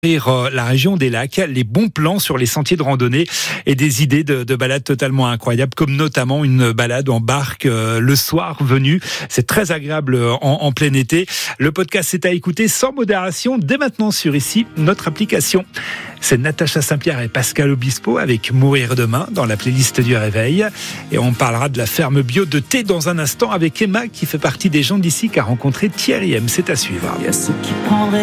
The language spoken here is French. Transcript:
La région des lacs, les bons plans sur les sentiers de randonnée et des idées de balades totalement incroyables, comme notamment une balade en barque le soir venu. C'est très agréable en plein été. Le podcast est à écouter sans modération dès maintenant sur ici, notre application. C'est Natacha Saint-Pierre et Pascal Obispo avec Mourir demain dans la playlist du Réveil. Et on parlera de la ferme bio de thé dans un instant avec Emma qui fait partie des gens d'ici qui a rencontré Thierry M. C'est à suivre.